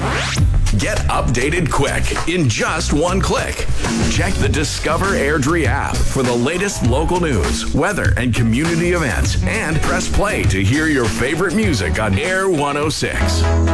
Get updated quick in just one click. Check the Discover Airdrie app for the latest local news, weather, and community events, and press play to hear your favorite music on Air 106.